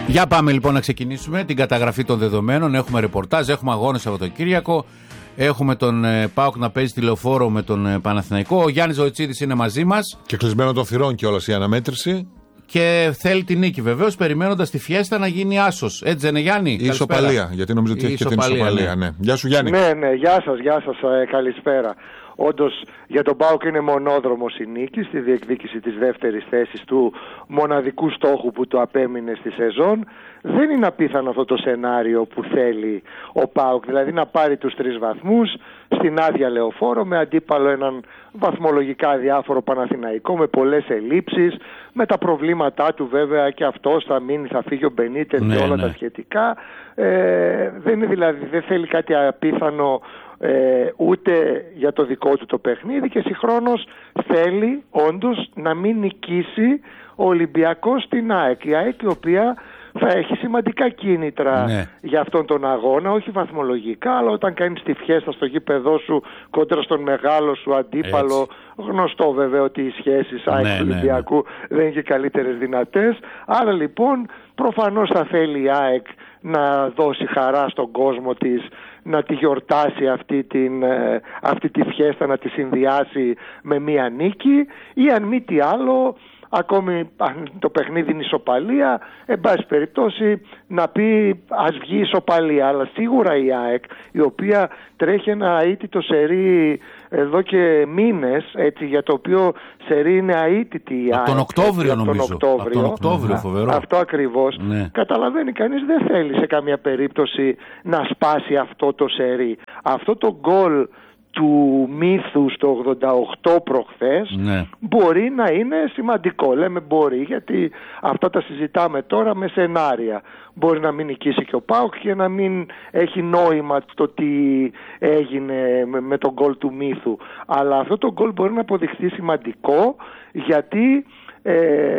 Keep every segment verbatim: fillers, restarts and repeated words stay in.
Για πάμε λοιπόν να ξεκινήσουμε την καταγραφή των δεδομένων. Έχουμε ρεπορτάζ, έχουμε αγώνες Σαββατοκύριακο. Έχουμε τον ε, ΠΑΟΚ να παίζει τηλεοφόρο με τον ε, Παναθηναϊκό. Ο Γιάννης Βοητσίδης είναι μαζί μας. Και κλεισμένο των θυρών κιόλας η αναμέτρηση. Και θέλει την νίκη βεβαίως, περιμένοντας τη φιέστα να γίνει άσος. Έτσι δεν είναι, Γιάννη? Η ισοπαλία, γιατί νομίζω ότι η έχει και την ισοπαλία. Ναι. Ναι. Γεια σου, Γιάννη. Ναι, ναι, γεια σας, γεια σας, ε, καλησπέρα. Όντως για τον ΠΑΟΚ είναι μονόδρομος η νίκη στη διεκδίκηση της δεύτερης θέσης του μοναδικού στόχου που του απέμεινε στη σεζόν. Δεν είναι απίθανο αυτό το σενάριο που θέλει ο ΠΑΟΚ, δηλαδή να πάρει τους τρεις βαθμούς στην άδεια Λεωφόρο με αντίπαλο έναν βαθμολογικά αδιάφορο Παναθηναϊκό με πολλές ελλείψεις, με τα προβλήματά του βέβαια, και αυτός θα μείνει, θα φύγει ο Μπενίτες, ναι, και όλα ναι. τα σχετικά. Ε, δεν είναι δηλαδή, δεν θέλει κάτι απίθανο Ε, ούτε για το δικό του το παιχνίδι, και συγχρόνως θέλει όντως να μην νικήσει ο Ολυμπιακός στην ΑΕΚ. Η ΑΕΚ η οποία θα έχει σημαντικά κίνητρα ναι. για αυτόν τον αγώνα, όχι βαθμολογικά, αλλά όταν κάνεις τη φιέστα στο γήπεδό σου κόντρα στον μεγάλο σου αντίπαλο, έτσι. Γνωστό βέβαια ότι οι σχέσεις ΑΕΚ ναι, Ολυμπιακού ναι, ναι. δεν είναι και καλύτερες δυνατές. Άρα λοιπόν προφανώς θα θέλει η ΑΕΚ να δώσει χαρά στον κόσμο της, να τη γιορτάσει αυτή, την, αυτή τη φιέστα, να τη συνδυάσει με μία νίκη, ή αν μη τι άλλο, ακόμη αν το παιχνίδι είναι ισοπαλία, εν πάση περιπτώσει να πει ας βγει ισοπαλία. Αλλά σίγουρα η ΑΕΚ, η οποία τρέχει ένα αίτητο σερί εδώ και μήνες, έτσι, για το οποίο σερί είναι αίτητη η ΑΕΚ. Από τον Οκτώβριο νομίζω. Τον Οκτώβριο. Από τον Οκτώβριο, φοβερό. Αυτό ακριβώς. Ναι. Καταλαβαίνει κανείς, δεν θέλει σε καμία περίπτωση να σπάσει αυτό το σερί. Αυτό το γκολ του μύθου στο ογδόντα οκτώ προχθές ναι. μπορεί να είναι σημαντικό. Λέμε μπορεί, γιατί αυτά τα συζητάμε τώρα με σενάρια. Μπορεί να μην νικήσει και ο ΠΑΟΚ και να μην έχει νόημα το τι έγινε με, με τον γκολ του μύθου. Αλλά αυτό το γκολ μπορεί να αποδειχθεί σημαντικό, γιατί ε,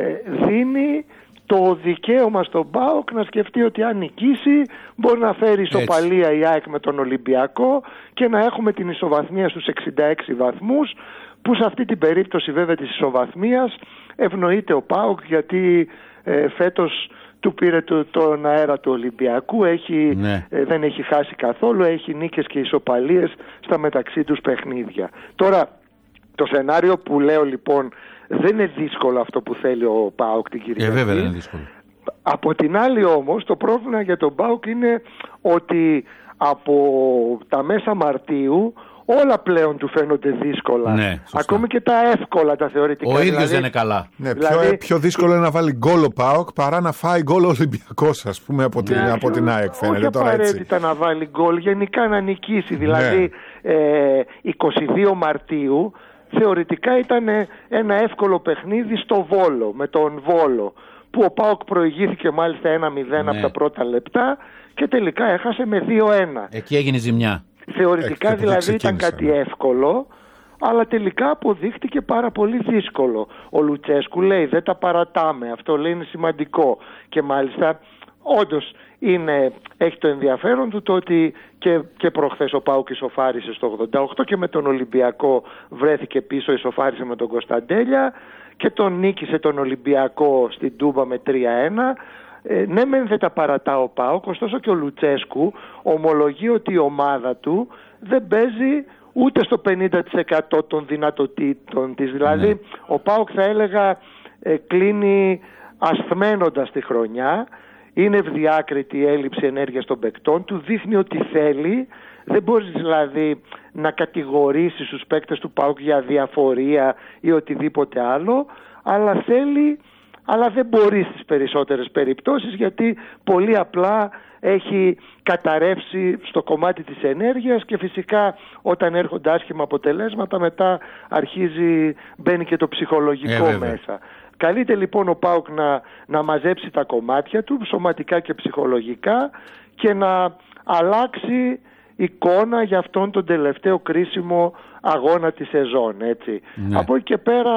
δίνει το δικαίωμα στον ΠΑΟΚ να σκεφτεί ότι αν νικήσει μπορεί να φέρει ισοπαλία η ΑΕΚ με τον Ολυμπιακό και να έχουμε την ισοβαθμία στους εξήντα έξι βαθμούς, που σε αυτή την περίπτωση βέβαια της ισοβαθμίας ευνοείται ο ΠΑΟΚ, γιατί ε, φέτος του πήρε το, τον αέρα του Ολυμπιακού, έχει, ναι. ε, δεν έχει χάσει καθόλου, έχει νίκες και ισοπαλίες στα μεταξύ τους παιχνίδια. Τώρα το σενάριο που λέω λοιπόν, δεν είναι δύσκολο αυτό που θέλει ο ΠΑΟΚ την Κυριακή. Ε, βέβαια δεν είναι δύσκολο. Από την άλλη όμως το πρόβλημα για τον ΠΑΟΚ είναι ότι από τα μέσα Μαρτίου όλα πλέον του φαίνονται δύσκολα. Ναι, ακόμη και τα εύκολα τα θεωρητικά. Ο ίδιος δηλαδή, δεν είναι καλά. Ναι, δηλαδή, πιο, πιο δύσκολο είναι να βάλει γκολ ο ΠΑΟΚ παρά να φάει γκολ ο Ολυμπιακός, ας πούμε, από την, ναι, από την ΑΕΚ, φαίνεται όχι τώρα έτσι. απαραίτητα να βάλει γκολ, γενικά να νικήσει. Δηλαδή ναι. ε, είκοσι δύο Μαρτίου θεωρητικά ήταν ένα εύκολο παιχνίδι στο Βόλο, με τον Βόλο, που ο ΠΑΟΚ προηγήθηκε μάλιστα ένα μηδέν ναι. από τα πρώτα λεπτά και τελικά έχασε με δύο ένα. Εκεί έγινε ζημιά. Θεωρητικά Έχει, δηλαδή ήταν κάτι ναι. εύκολο, αλλά τελικά αποδείχτηκε πάρα πολύ δύσκολο. Ο Λουτσέσκου λέει δεν τα παρατάμε, αυτό λέει είναι σημαντικό, και μάλιστα όντως είναι, έχει το ενδιαφέρον του το ότι και, και προχθές ο ΠΑΟΚ ισοφάρισε στο ογδόντα οκτώ και με τον Ολυμπιακό βρέθηκε πίσω, ισοφάρισε με τον Κωνσταντέλια και τον νίκησε τον Ολυμπιακό στην Τούμπα με τρία ένα. Ε, ναι μεν δεν τα παρατά ο ΠΑΟΚ, ωστόσο και ο Λουτσέσκου ομολογεί ότι η ομάδα του δεν παίζει ούτε στο πενήντα τοις εκατό των δυνατοτήτων της. Δηλαδή ναι. ο ΠΑΟΚ θα έλεγα ε, κλείνει ασθμένοντας τη χρονιά. Είναι ευδιάκριτη η έλλειψη ενέργειας των παικτών του, δείχνει ότι θέλει. Δεν μπορείς δηλαδή να κατηγορήσεις τους παίκτες του ΠΑΟΚ για διαφορία ή οτιδήποτε άλλο, αλλά θέλει, αλλά δεν μπορεί στις περισσότερες περιπτώσεις, γιατί πολύ απλά έχει καταρρεύσει στο κομμάτι της ενέργειας, και φυσικά όταν έρχονται άσχημα αποτελέσματα μετά αρχίζει, μπαίνει και το ψυχολογικό ε, μέσα. Καλείται λοιπόν ο ΠΑΟΚ να, να μαζέψει τα κομμάτια του, σωματικά και ψυχολογικά, και να αλλάξει εικόνα για αυτόν τον τελευταίο κρίσιμο αγώνα της σεζόν, έτσι. Ναι. Από εκεί και πέρα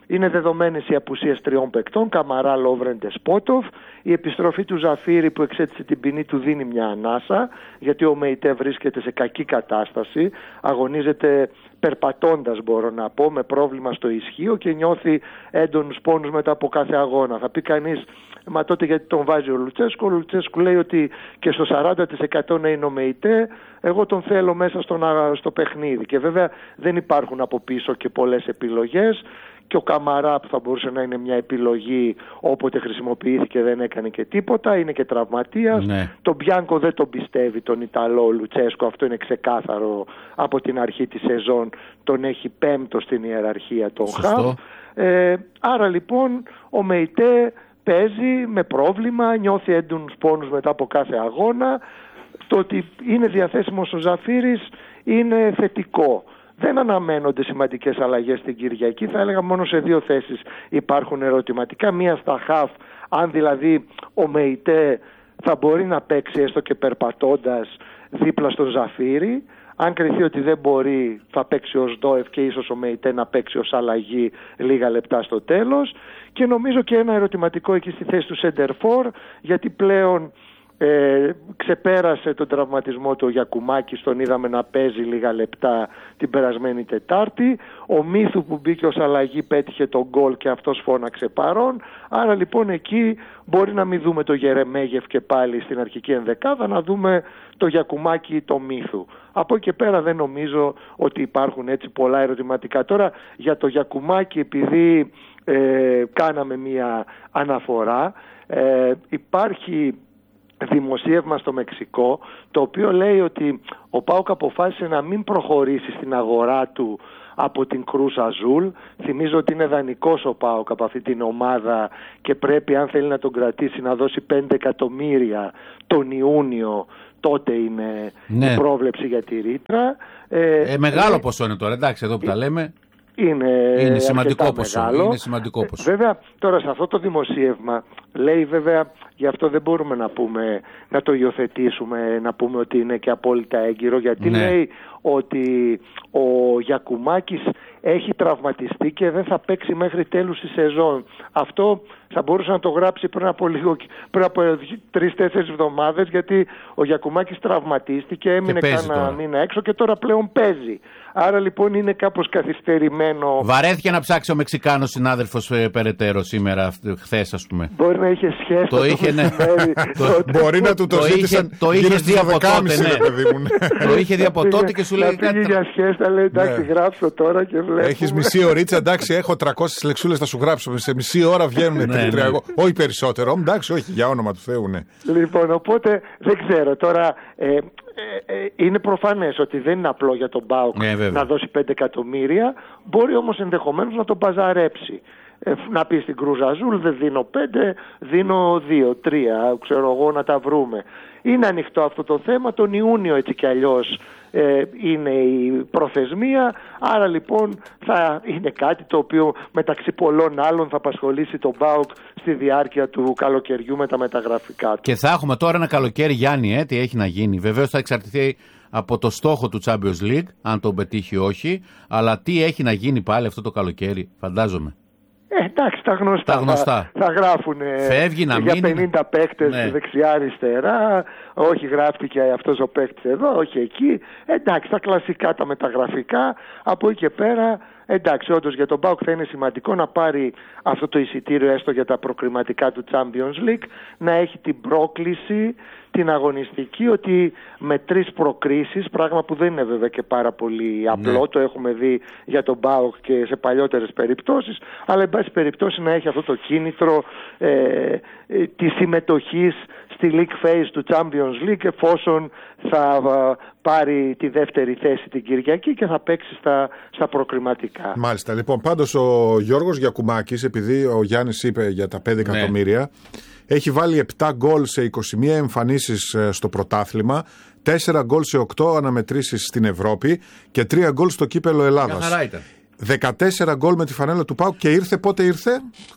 είναι δεδομένες οι απουσίες τριών παικτών, Καμαρά, Λόβρεν, Ντεσπότοφ. Η επιστροφή του Ζαφύρη που εξέτησε την ποινή του δίνει μια ανάσα, γιατί ο Μεϊτέ βρίσκεται σε κακή κατάσταση, αγωνίζεται περπατώντας, μπορώ να πω, με πρόβλημα στο ισχύο και νιώθει έντονους πόνους μετά από κάθε αγώνα. Θα πει κανείς, μα τότε γιατί τον βάζει ο Λουτσέσκου? Ο Λουτσέσκου λέει ότι και στο σαράντα τοις εκατό να είναι ο Μεϊτέ, εγώ τον θέλω μέσα στο, στο παιχνίδι. Και βέβαια δεν υπάρχουν από πίσω και πολλές επιλογές. Και ο Καμαρά που θα μπορούσε να είναι μια επιλογή, όποτε χρησιμοποιήθηκε δεν έκανε και τίποτα, είναι και τραυματίας. Ναι. Τον Μπιάνκο δεν τον πιστεύει τον Ιταλό Λουτσέσκο, αυτό είναι ξεκάθαρο από την αρχή της σεζόν, τον έχει πέμπτο στην ιεραρχία των χαφ. Ε, άρα λοιπόν ο Μεϊτέ παίζει με πρόβλημα, νιώθει έντονους πόνους μετά από κάθε αγώνα. Το ότι είναι διαθέσιμος ο Ζαφύρης είναι θετικό. Δεν αναμένονται σημαντικές αλλαγές στην Κυριακή. Θα έλεγα μόνο σε δύο θέσεις υπάρχουν ερωτηματικά. Μία στα χαφ, αν δηλαδή ο Μεϊτέ θα μπορεί να παίξει έστω και περπατώντας δίπλα στο Ζαφύρη. Αν κριθεί ότι δεν μπορεί, θα παίξει ο Σντόεφ και ίσως ο Μεϊτέ να παίξει ως αλλαγή λίγα λεπτά στο τέλος. Και νομίζω και ένα ερωτηματικό εκεί στη θέση του Σεντερφόρ, γιατί πλέον Ε, ξεπέρασε τον τραυματισμό του ο Γιακουμάκης, τον είδαμε να παίζει λίγα λεπτά την περασμένη Τετάρτη. Ο Μίθου που μπήκε ως αλλαγή πέτυχε τον γκολ και αυτός φώναξε παρόν. Άρα λοιπόν εκεί μπορεί να μην δούμε το Γερεμέγεφ και πάλι στην αρχική ενδεκάδα, να δούμε το Γιακουμάκη ή το Μίθου. Από εκεί και πέρα δεν νομίζω ότι υπάρχουν έτσι πολλά ερωτηματικά. Τώρα για το Γιακουμάκη, επειδή ε, κάναμε μία αναφορά, ε, υπάρχει δημοσίευμα στο Μεξικό, το οποίο λέει ότι ο ΠΑΟΚ αποφάσισε να μην προχωρήσει στην αγορά του από την Κρούς Αζούλ. Θυμίζω ότι είναι δανεικός ο ΠΑΟΚ από αυτή την ομάδα και πρέπει, αν θέλει να τον κρατήσει, να δώσει πέντε εκατομμύρια τον Ιούνιο. Τότε είναι ναι. η πρόβλεψη για τη ρήτρα. Ε, ε, μεγάλο ε, ποσό είναι τώρα, εντάξει, εδώ που ε, τα λέμε. Είναι, είναι σημαντικό ποσό. Είναι σημαντικό ποσό. Βέβαια, τώρα σε αυτό το δημοσίευμα λέει, βέβαια, γι' αυτό δεν μπορούμε να πούμε, να το υιοθετήσουμε, να πούμε ότι είναι και απόλυτα έγκυρο, γιατί ναι. λέει ότι ο Γιακουμάκης έχει τραυματιστεί και δεν θα παίξει μέχρι τέλους της σεζόν. Αυτό θα μπορούσε να το γράψει πριν από λίγο, πριν από τρεις-τέσσερις εβδομάδες, γιατί ο Γιακουμάκης τραυματίστηκε, έμεινε κάνα μήνα έξω και τώρα πλέον παίζει. Άρα λοιπόν είναι κάπως καθυστερημένο. Βαρέθηκε να ψάξει ο Μεξικάνος συνάδελφος ε, περαιτέρω σήμερα, χθες ας πούμε. Μπορεί να είχε σχέση. Το είχε, ναι. το, μπορεί να του το, το ζήτησαν. Το είχε δει από τότε, ναι. Το είχε δει από τότε και σου λέει κάτι. Για σχέση, θα λέει εντάξει, γράψω τώρα και βλέπω. Έχεις μισή ωρίτσα, εντάξει, έχω τριακόσιες λεξούλες, θα σου γράψω. Σε μισή ώρα βγαίνουν τρία. Όχι περισσότερο, εντάξει, όχι, για όνομα του Θεού, ναι. Λοιπόν, οπότε δεν ξέρω τώρα. Ε, ε, είναι προφανές ότι δεν είναι απλό για τον ΠΑΟΚ yeah, να δώσει πέντε εκατομμύρια, μπορεί όμως ενδεχομένως να τον παζαρέψει. Ε, να πει στην Κρούζ Αζούλ δεν δίνω πέντε, δίνω δύο, τρία, ξέρω εγώ, να τα βρούμε. Είναι ανοιχτό αυτό το θέμα, τον Ιούνιο έτσι κι αλλιώς ε, είναι η προθεσμία, άρα λοιπόν θα είναι κάτι το οποίο μεταξύ πολλών άλλων θα απασχολήσει τον ΠΑΟΚ στη διάρκεια του καλοκαιριού με τα μεταγραφικά του. Και θα έχουμε τώρα ένα καλοκαίρι, Γιάννη, ε, τι έχει να γίνει. Βεβαίως θα εξαρτηθεί από το στόχο του Champions League, αν τον πετύχει όχι, αλλά τι έχει να γίνει πάλι αυτό το καλοκαίρι, φαντάζομαι. Ε, εντάξει, τα γνωστά, τα γνωστά. Θα, θα γράφουν Φεύγει, να για μείνει. πενήντα παίκτες ναι. δεξιά-αριστερά, όχι γράφτηκε αυτός ο παίκτης εδώ, όχι εκεί. Εντάξει, τα κλασικά, τα μεταγραφικά, από εκεί και πέρα, εντάξει, όντως για τον ΠΑΟΚ θα είναι σημαντικό να πάρει αυτό το εισιτήριο έστω για τα προκριματικά του Champions League, να έχει την πρόκληση, την αγωνιστική, ότι με τρεις προκρίσεις, πράγμα που δεν είναι βέβαια και πάρα πολύ απλό, ναι. το έχουμε δει για τον ΠΑΟΚ και σε παλιότερες περιπτώσεις, αλλά εν πάση περιπτώσει να έχει αυτό το κίνητρο ε, ε, της συμμετοχής στη League Phase του Champions League, εφόσον θα ε, πάρει τη δεύτερη θέση την Κυριακή και θα παίξει στα, στα προκριματικά. Μάλιστα. Λοιπόν, πάντως ο Γιώργος Γιακουμάκης, επειδή ο Γιάννης είπε για τα πέντε ναι. εκατομμύρια, έχει βάλει επτά γκολ σε είκοσι μία εμφανίσεις στο πρωτάθλημα, τέσσερα γκολ σε οκτώ αναμετρήσεις στην Ευρώπη και τρία γκολ στο κύπελλο Ελλάδας. δεκατέσσερα γκολ με τη φανέλα του ΠΑΟΚ και ήρθε, πότε ήρθε?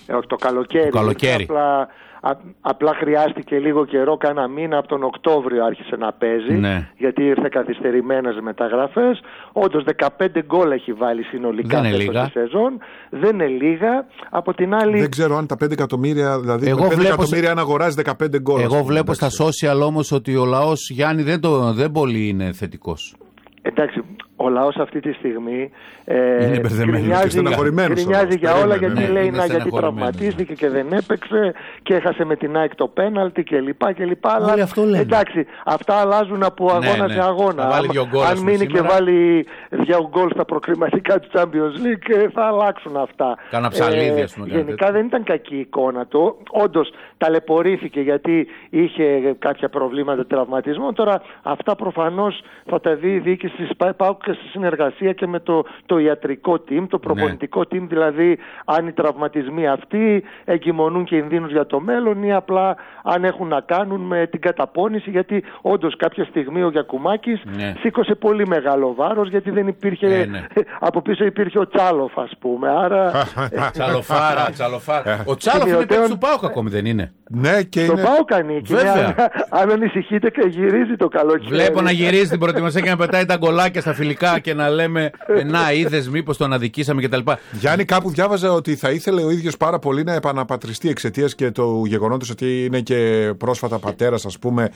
Ε, το καλοκαίρι. Το καλοκαίρι. Απλά, α, απλά χρειάστηκε λίγο καιρό, κάνα μήνα, από τον Οκτώβριο άρχισε να παίζει, ναι. γιατί ήρθε καθυστερημένες μεταγραφές. Όντως δεκαπέντε γκολ έχει βάλει συνολικά στη σεζόν. Δεν είναι λίγα. Από την άλλη... Δεν ξέρω αν τα πέντε εκατομμύρια, δηλαδή εγώ με πέντε εκατομμύρια αν αγοράζει δεκαπέντε γκολ. Εγώ βλέπω στα social όμως ότι ο λαός, Γιάννη, δεν, το, δεν πολύ είναι θετικός. Εντάξει, ο λαός αυτή τη στιγμή ε, γκρινιάζει, γκρινιάζει για όλα, γιατί ναι, λέει να, γιατί τραυματίστηκε και δεν έπαιξε και έχασε με την ΑΕΚ το πέναλτι κλπ. κλπ. Αλλά εντάξει, αυτά αλλάζουν από αγώνα ναι, σε αγώνα. Αν, αν μείνει σήμερα και βάλει δύο γκολ στα προκριματικά του Champions League, θα αλλάξουν αυτά. Κάνα ψαλίδι, ας πούμε. Ε, γενικά τέτοιο. Δεν ήταν κακή εικόνα του. Όντως ταλαιπωρήθηκε γιατί είχε κάποια προβλήματα τραυματισμού. Τώρα αυτά προφανώς θα τα δει η διοίκηση της ΠΑΟΚ και στη συνεργασία και με το, το ιατρικό team, το προπονητικό ναι. team, δηλαδή αν οι τραυματισμοί αυτοί εγκυμονούν κινδύνους για το μέλλον ή απλά αν έχουν να κάνουν με την καταπώνηση, γιατί όντως κάποια στιγμή ο Γιακουμάκης ναι. σήκωσε πολύ μεγάλο βάρος, γιατί δεν υπήρχε ναι, ναι. από πίσω υπήρχε ο Τσάλοφ, ας πούμε. Άρα... Τσαλοφάρα, τσαλοφάρα. Ο Τσάλοφ είναι παίκτης του ΠΑΟΚ ακόμη, δεν είναι? Ναι, και το είναι... ΠΑΟΚ ανήκει. Βέβαια. Αν ανησυχείτε και γυρίζει το καλοκαίρι. Βλέπω να γυρίζει την προετοιμασία και να πετάει τα γκολάκια στα φιλικά και να λέμε να είδες μήπως τον αδικήσαμε κτλ. Γιάννη, κάπου διάβαζα ότι θα ήθελε ο ίδιος πάρα πολύ να επαναπατριστεί εξαιτίας και του γεγονότος ότι είναι και πρόσφατα πατέρας, ας πούμε.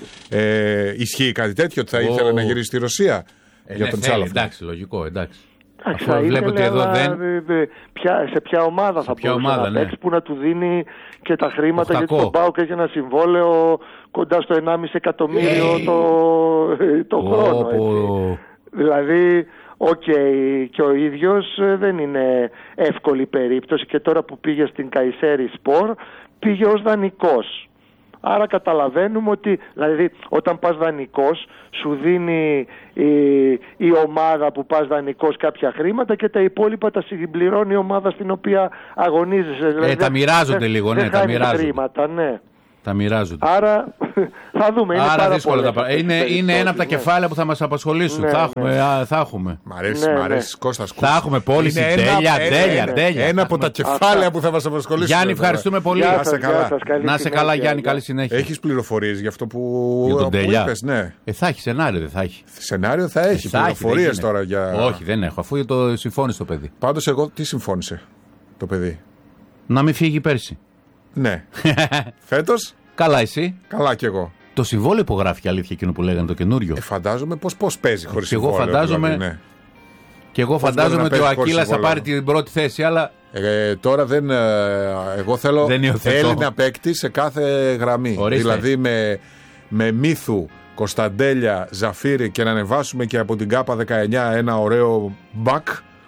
Ε, ισχύει κάτι τέτοιο, ότι θα ήθελε oh. να γυρίσει στη Ρωσία ε, για ναι, τον Τσάλοφ? Εντάξει, λογικό, εντάξει. Άξα, βλέπω ότι εδώ δεν... Ποια, σε ποια ομάδα θα μπορούσε να ναι. παίξει που να του δίνει και τα χρήματα, γιατί τον ΠΑΟΚ έχει ένα συμβόλαιο κοντά στο ενάμιση εκατομμύριο hey. το, το oh, χρόνο. Oh. Δηλαδή, οκ, okay, και ο ίδιος δεν είναι εύκολη περίπτωση, και τώρα που πήγε στην Καϊσέρι Σπορ πήγε ως δανεικός. Άρα καταλαβαίνουμε ότι, δηλαδή, όταν πας δανεικός σου δίνει η, η ομάδα που πας δανεικός κάποια χρήματα και τα υπόλοιπα τα συμπληρώνει η ομάδα στην οποία αγωνίζεσαι. Δηλαδή, ε, τα μοιράζονται δεν, λίγο, ναι, τα μοιράζονται. Χρήματα, ναι. Τα μοιράζονται. Άρα θα δούμε. Είναι Άρα δύσκολα τα πράγματα. Είναι, είναι ένα από τα κεφάλαια ναι. που θα μας απασχολήσουν. Ναι, θα, έχουμε, ναι. α, θα έχουμε. Μ' αρέσει, ναι, μ' αρέσει. Ναι. Κώστας, θα έχουμε πώληση. Τέλεια, τέλεια, τέλεια. Ένα από τα κεφάλαια που θα μας απασχολήσουν. Γιάννη, ευχαριστούμε πολύ. Να σε καλά. Να σε καλά, Γιάννη, καλή συνέχεια. Έχεις πληροφορίες για αυτό που είπες? Ναι. Θα έχει σενάριο, δεν θα έχει. Σενάριο θα έχει. Πληροφορίες τώρα για. Όχι, δεν έχω, αφού το συμφώνησε το παιδί. Πάντως εγώ τι συμφώνησε το παιδί? Να μην φύγει πέρσι. Ναι. Φέτος. Καλά, εσύ? Καλά κι εγώ. Το συμβόλαιο υπογράφει, αλήθεια, εκείνο που λέγανε το καινούριο. Ε, φαντάζομαι πως πώς παίζει χωρίς και συμβόλαιο. Εγώ φαντάζομαι, δηλαδή, ναι. Και εγώ πώς φαντάζομαι ότι ο Ακύλας θα πάρει την πρώτη θέση, αλλά. Ε, τώρα δεν. Ε, εγώ θέλω Έλληνα παίκτη σε κάθε γραμμή. Ορίστε. Δηλαδή με, με Μύθου, Κωνσταντέλια, Ζαφύρη, και να ανεβάσουμε και από την ΚΑΠΑ δεκαεννιά ένα ωραίο back.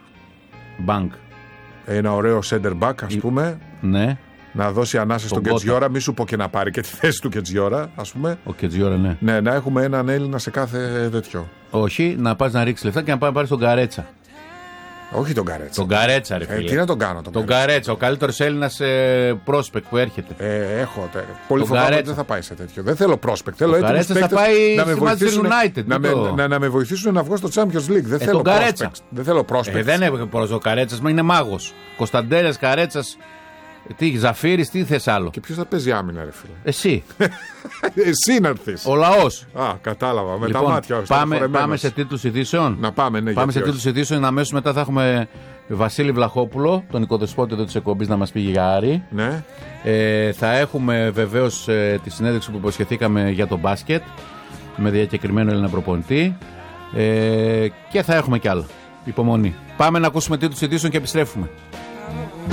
Bank. Ένα ωραίο center back, ας πούμε. Ναι. Να δώσει ανάσα στον Κετζιόρα, μη σου πω και να πάρει και τη θέση του Κετζιόρα, ας πούμε. Ο Κετζιόρα, ναι. Ναι, να έχουμε έναν Έλληνα σε κάθε τέτοιο. Όχι, να πας να ρίξει λεφτά και να πάει να πάρει τον Καρέτσα. Όχι τον Καρέτσα. Τον Καρέτσα, ρε φίλε. Ε, τι να τον κάνω τον, τον Καρέτσα, ο καλύτερος Έλληνας ε, prospect που έρχεται. Ε, έχω. Τε, πολύ φοβάμαι ότι δεν θα πάει σε τέτοιο. Δεν θέλω prospect. Θέλω έτοιμους παίκτες θα πάει να με βοηθήσουν, United, να, με, να, να με βοηθήσουν να βγω στο Champions League. Δεν ε, θέλω prospect. Δεν θέλω prospect. Ε, δεν έχω προς ο Καρέτσας, μα είναι μάγος. Κωνσταντέλιας, Καρέτσας. Τι, Ζαφύρης, τι θες άλλο? Και ποιος θα παίζει άμυνα, ρε φίλε? Εσύ. Εσύ να έρθεις. Ο λαός. Α, κατάλαβα. Με λοιπόν, τα μάτια. Πάμε, πάμε σε τίτλους ειδήσεων. Να πάμε, ναι. Πάμε σε τίτλους ειδήσεων. Αμέσως μετά θα έχουμε Βασίλη Βλαχόπουλο, τον οικοδεσπότη εδώ της εκπομπής, να μας πει για Άρη. Ναι. Ε, θα έχουμε βεβαίως ε, τη συνέντευξη που υποσχεθήκαμε για το μπάσκετ με διακεκριμένο Έλληνα προπονητή. Ε, και θα έχουμε κι άλλα. Υπομονή. Πάμε να ακούσουμε τίτλους ειδήσεων και επιστρέφουμε.